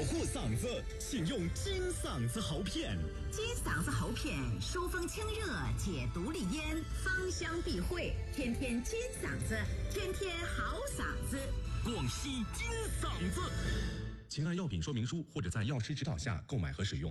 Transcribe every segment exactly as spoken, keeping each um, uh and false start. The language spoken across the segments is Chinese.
护嗓子，请用金嗓子喉片。 金嗓子喉片疏风清热，解毒利咽，芳香避秽，天天金嗓子，天天好嗓子。 广西金嗓子，请按药品说明书或者在药师指导下购买和使用。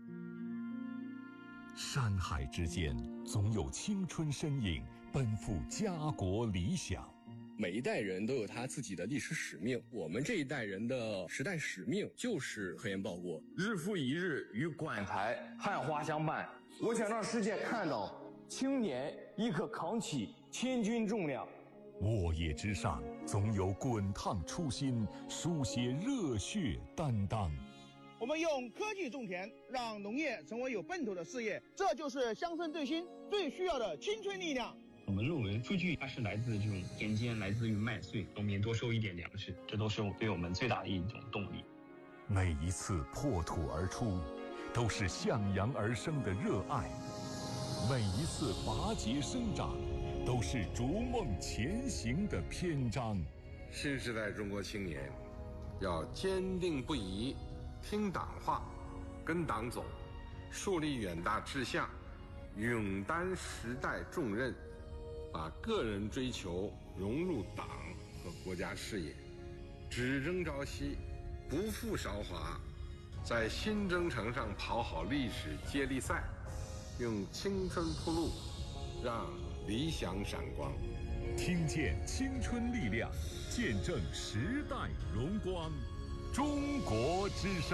山海之间，总有青春身影奔赴家国理想。 每一代人都有他自己的历史使命，我们这一代人的时代使命就是科研报国， 日复一日与馆台汉花相伴。我想让世界看到青年亦可扛起千钧重量。 沃野之上，总有滚烫初心，书写热血担当。 我们用科技种田，让农业成为有奔头的事业，这就是乡村振兴最需要的青春力量。 我们认为数据它是来自这种田间，来自于麦穗，农民多收一点粮食，这都是对我们最大的一种动力。 每一次破土而出，都是向阳而生的热爱；每一次拔节生长，都是逐梦前行的篇章。 新时代中国青年要坚定不移听党话，跟党走，树立远大志向，勇担时代重任，把个人追求融入党和国家事业，只争朝夕，不负韶华，在新征程上跑好历史接力赛，用青春铺路，让理想闪光。 听见青春力量，见证时代荣光。中国之声，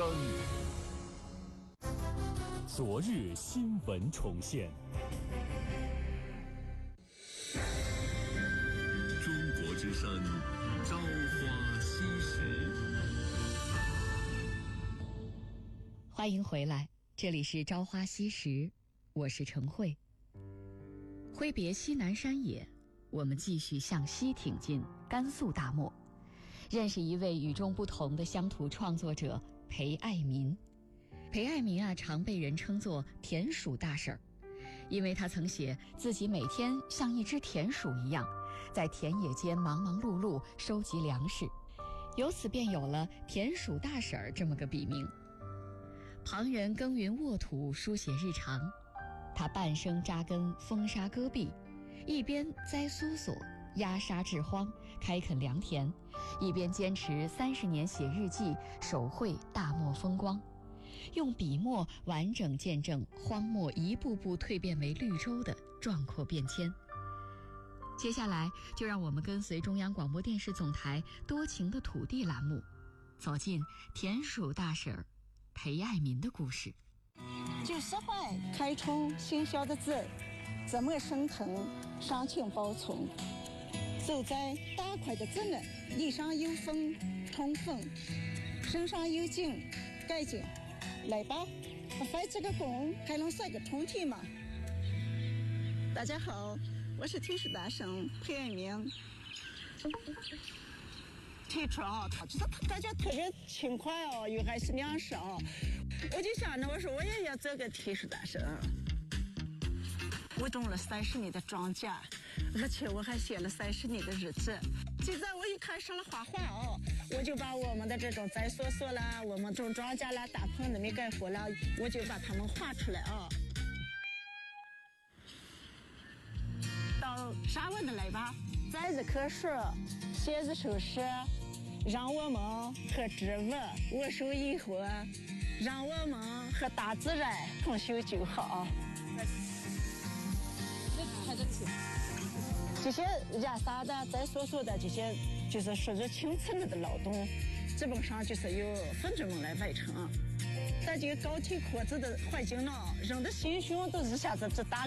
昨日新闻重现。 中国之声，朝花夕拾。 欢迎回来，这里是朝花夕拾，我是陈慧。挥别西南山野，我们继续向西挺进甘肃大漠，认识一位与众不同的乡土创作者裴爱民。裴爱民啊，常被人称作田鼠大婶儿，因为他曾写自己每天像一只田鼠一样，在田野间忙忙碌碌收集粮食，由此便有了田鼠大婶儿这么个笔名。旁人耕耘沃土，书写日常，他半生扎根风沙戈壁，一边栽苏索、压沙治荒、开垦良田，一边坚持三十年写日记，手绘大漠风光，用笔墨完整见证荒漠一步步蜕变为绿洲的壮阔变迁。接下来就让我们跟随中央广播电视总台多情的土地栏目，走进田鼠大婶儿裴爱民的故事。 就十块开冲新小的字，怎么生腾上青保存，走在大块的字呢，地上有风通风，身上有劲盖劲。来吧，发这个工还能算个通体吗？大家好，我是田鼠大婶裴爱民。提出啊，他就是他感觉特别轻快哦，又还是粮食哦。我就想着，我说我也要做个田鼠大婶。我种了三十年的庄稼，而且我还写了三十年的日子。现在我一开始了画画哦，我就把我们的这种栽梭梭啦，我们种庄稼啦，大棚子没干活啦，我就把它们画出来啊。到啥问的来吧？栽一棵树，写一首诗，让我们和植物握手以后，让我们和大自然同修就好。这些压沙的、栽梭梭的这些，就是属于青次的劳动，基本上就是由分职们来完成。在这个高铁阔子的环境呢，人的心胸都一下子直打